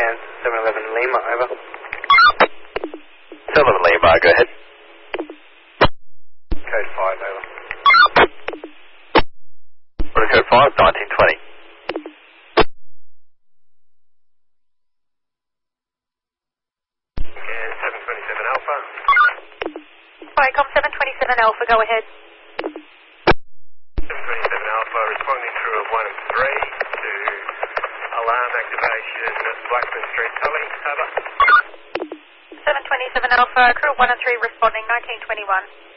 Can 711 Lima, over. 711 Lima, go ahead. Code 5, over. What is code 5? 1920. Can 727 Alpha. Vicom 727 Alpha, go ahead. 727 Alpha, responding through at 1 and 3 to alarm activation at Blackman Street, Tully, over. 727 Alpha, crew 1 and 3 responding, 1921.